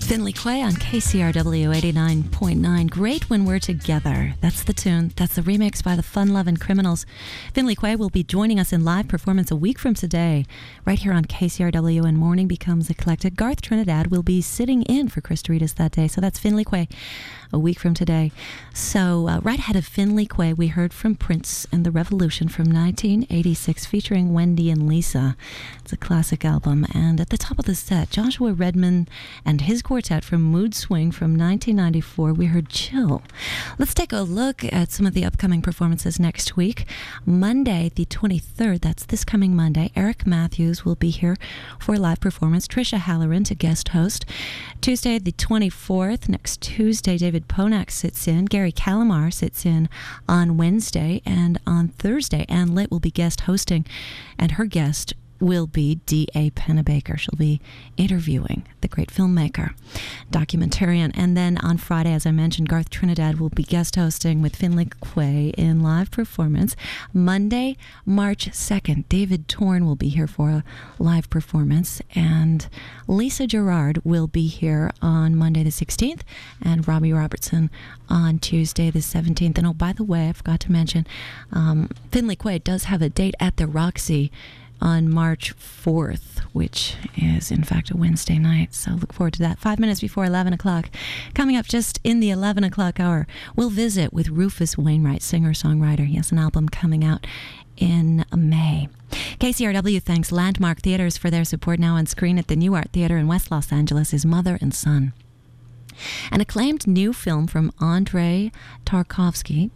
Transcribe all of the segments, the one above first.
Finley Quay on KCRW 89.9. Great When We're Together. That's the tune. That's the remix by the Fun Lovin' Criminals. Finley Quay will be joining us in live performance a week from today, right here on KCRW, and Morning Becomes Eclectic. Garth Trinidad will be sitting in for Chris Doritas that day, so that's Finley Quay a week from today. So right ahead of Finley Quay, we heard from Prince and the Revolution from 1986, featuring Wendy and Lisa. It's a classic album. And at the top of the set, Joshua Redman and his quartet from Mood Swing from 1994, we heard Chill. Let's take a look at some of the upcoming performances next week. Monday, the 23rd, that's this coming Monday, Eric Matthews will be here for a live performance. Trisha Halloran to guest host. Tuesday, the 24th, next Tuesday, David Ponak sits in. Gary Calamar sits in on Wednesday, and on Thursday, Ann Litt will be guest hosting, and her guest will be D.A. Pennebaker. She'll be interviewing the great filmmaker, documentarian. And then on Friday, as I mentioned, Garth Trinidad will be guest hosting with Finley Quay in live performance. Monday, March 2nd, David Torn will be here for a live performance, and Lisa Gerard will be here on Monday the 16th, and Robbie Robertson on Tuesday the 17th. And oh, by the way, I forgot to mention, Finley Quay does have a date at the Roxy on March 4th, which is in fact a Wednesday night, so look forward to that. 5 minutes before 11 o'clock. Coming up just in the 11 o'clock hour, we'll visit with Rufus Wainwright, singer-songwriter. He has an album coming out in May. KCRW thanks Landmark Theaters for their support. Now on screen at the New Art Theater in West Los Angeles is Mother and Son. An acclaimed new film from Andrei Tarkovsky,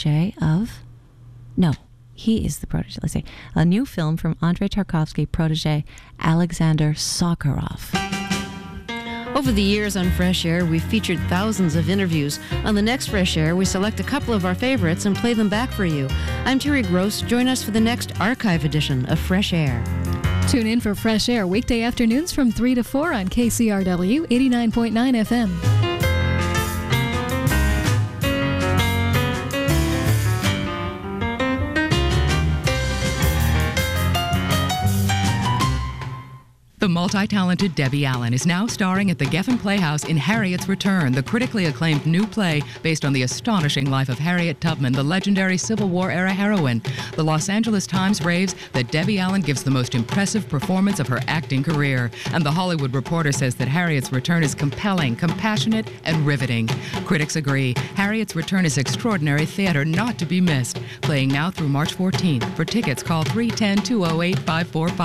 he is the protege. Let's see. A new film from Andrei Tarkovsky protege Alexander Sakharov. Over the years on Fresh Air, we've featured thousands of interviews. On the next Fresh Air, we select a couple of our favorites and play them back for you. I'm Terry Gross. Join us for the next archive edition of Fresh Air. Tune in for Fresh Air weekday afternoons from 3 to 4 on KCRW 89.9 FM. The multi-talented Debbie Allen is now starring at the Geffen Playhouse in Harriet's Return, the critically acclaimed new play based on the astonishing life of Harriet Tubman, the legendary Civil War-era heroine. The Los Angeles Times raves that Debbie Allen gives the most impressive performance of her acting career. And The Hollywood Reporter says that Harriet's Return is compelling, compassionate, and riveting. Critics agree. Harriet's Return is extraordinary theater not to be missed. Playing now through March 14th. For tickets, call 310-208-5455.